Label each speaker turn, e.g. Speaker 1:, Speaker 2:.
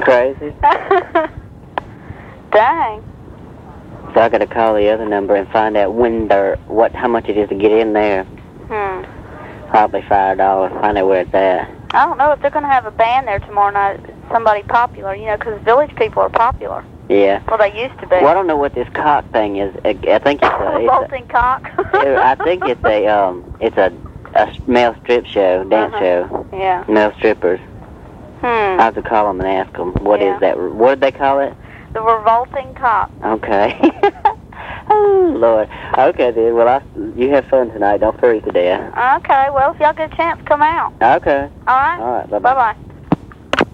Speaker 1: Crazy.
Speaker 2: Dang.
Speaker 1: So I got to call the other number and find out how much it is to get in there. Probably $5. Find out where it's at.
Speaker 2: I don't know if they're going to have a band there tomorrow night. Somebody popular, because village people are popular.
Speaker 1: Yeah.
Speaker 2: Well, they used to be.
Speaker 1: Well, I don't know what this cock thing is. I think it's a
Speaker 2: Revolting cock.
Speaker 1: I think it's a male strip show, dance show.
Speaker 2: Yeah.
Speaker 1: Male strippers. I have to call them and ask them what is that. What did they call it?
Speaker 2: The revolting cock.
Speaker 1: Okay. Oh Lord. Okay then. Well, you have fun tonight. Don't freeze to death.
Speaker 2: Okay. Well, if y'all get a chance, come out.
Speaker 1: Okay.
Speaker 2: All right.
Speaker 1: All right. Bye
Speaker 2: Bye bye.